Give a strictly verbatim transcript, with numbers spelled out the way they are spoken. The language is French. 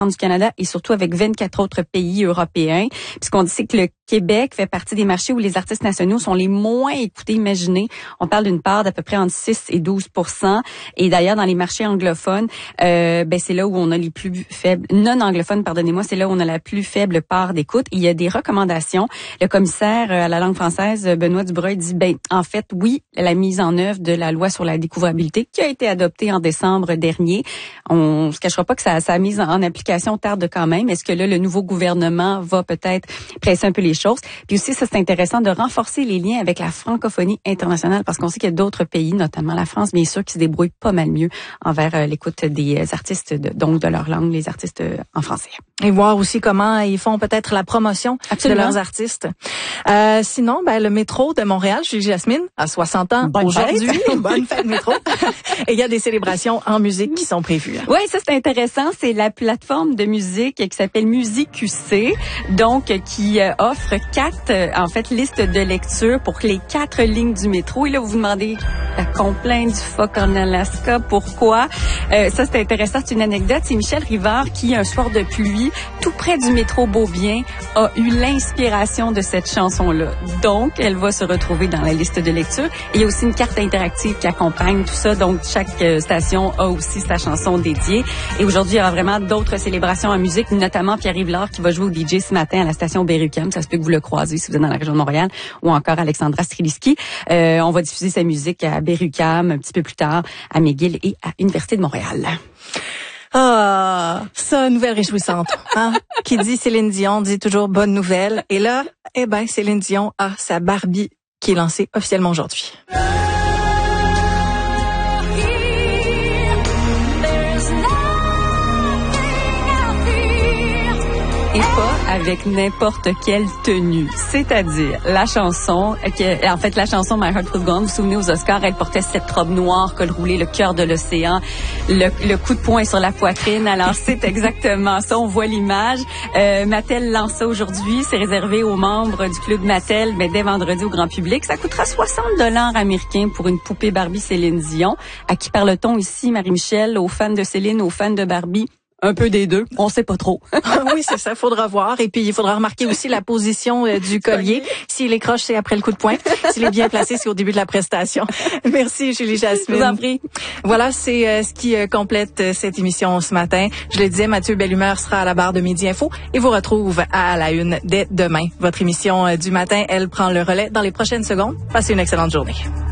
du Canada et surtout avec vingt-quatre autres pays européens. Puis ce qu'on dit, c'est que le Québec fait partie des marchés où les artistes nationaux sont les moins écoutés. Imaginez, on parle d'une part d'à peu près entre six et douze pour cent. Et d'ailleurs, dans les marchés anglophones, euh, ben c'est là où on a les plus faibles, non anglophones, pardonnez-moi, c'est là où on a la plus faible part d'écoute. Il y a des recommandations. Le commissaire à la langue française, Benoît Dubreuil, dit, ben en fait, oui, la mise en œuvre de la loi sur la découvrabilité qui a été adoptée en décembre dernier, on se cachera pas que sa, sa mise en application tarde quand même. Est-ce que là, le nouveau gouvernement va peut-être presser un peu les choses? Puis aussi, ça, c'est intéressant de renforcer les liens avec la francophonie internationale parce qu'on sait qu'il y a d'autres pays, notamment la France, bien sûr, qui se débrouillent pas mal mieux envers euh, l'écoute des artistes, de, donc de leur langue, les artistes euh, en français. Et voir aussi comment ils font peut-être la promotion Absolument. de leurs artistes. Euh, sinon, ben, le métro de Montréal, Julie Jasmine, a soixante ans Bonne aujourd'hui. Fête. Bonne fête, métro. Et il y a des célébrations en musique qui sont prévues. Oui, ça c'est intéressant. C'est la plateforme de musique qui s'appelle Musique Q C, donc qui euh, offre quatre, euh, en fait, listes de lecture pour les quatre lignes du métro. Et là, vous vous demandez la complainte du phoque en Alaska, pourquoi? Euh, ça c'est intéressant, c'est une anecdote. C'est Michel Rivard qui, un soir de pluie, tout près du métro Beaubien, a eu l'inspiration de cette chanson-là. Donc, elle va se retrouver dans la liste de lecture. Et il y a aussi une carte interactive qui accompagne tout ça. Donc, chaque euh, station a aussi sa chanson dédiée. Et aujourd'hui, il y aura vraiment d'autres célébrations en musique, notamment Pierre-Yves Lard qui va jouer au D J ce matin à la station Berry-UQAM. Ça se peut que vous le croisez si vous êtes dans la région de Montréal, ou encore Alexandra Streliski. Euh, on va diffuser sa musique à Berry-UQAM un petit peu plus tard, à McGill et à l'Université de Montréal. Ah, ça, nouvelle réjouissante. Hein? Qui dit Céline Dion dit toujours bonne nouvelle. Et là, eh ben, Céline Dion a sa Barbie qui est lancée officiellement aujourd'hui. Et pas avec n'importe quelle tenue. C'est-à-dire, la chanson, que, en fait, la chanson My Heart Will Go On, vous vous souvenez aux Oscars, elle portait cette robe noire, col roulé, le cœur de l'océan, le, le coup de poing sur la poitrine. Alors, c'est exactement ça. On voit l'image. Euh, Mattel lance ça aujourd'hui. C'est réservé aux membres du club Mattel, mais dès vendredi au grand public. Ça coûtera soixante dollars américains pour une poupée Barbie Céline Dion. À qui parle-t-on ici, Marie-Michel? Aux fans de Céline, aux fans de Barbie? Un peu des deux, on sait pas trop. Oui, c'est ça, faudra voir. Et puis, il faudra remarquer aussi la position euh, du collier. S'il est croche, c'est après le coup de poing. S'il est bien placé, c'est au début de la prestation. Merci, Julie Jasmine. Je vous en prie. Voilà, c'est euh, ce qui euh, complète euh, cette émission ce matin. Je le disais, Mathieu Bellumeur sera à la barre de Midi Info et vous retrouve à la une dès demain. Votre émission euh, du matin, elle prend le relais dans les prochaines secondes. Passez une excellente journée.